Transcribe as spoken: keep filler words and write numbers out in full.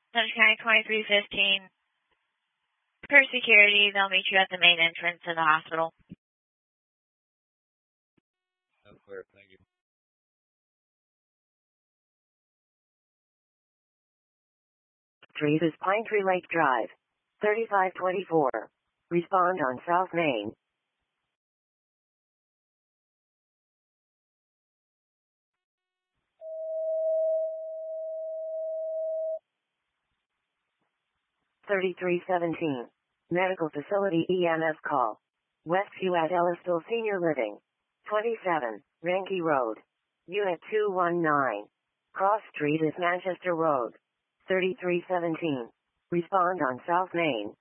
Dutch County twenty-three fifteen. For security, they'll meet you at the main entrance to the hospital. That's clear. Thank you. Street is Pine Tree Lake Drive, thirty-five twenty-four. Respond on South Main. thirty-three seventeen. Medical Facility E M S call. Westview at Ellisville Senior Living. twenty-seven, Ranke Road. Unit two one nine. Cross Street is Manchester Road. thirty-three seventeen. Respond on South Main.